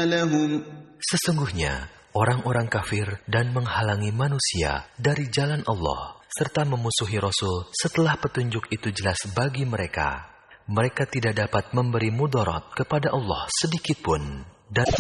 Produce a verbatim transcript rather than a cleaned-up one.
لهم Sesungguhnya orang-orang kafir dan menghalangi manusia dari jalan Allah serta memusuhi Rasul setelah petunjuk itu jelas bagi mereka, mereka tidak dapat memberi mudarat kepada Allah sedikit pun. Dan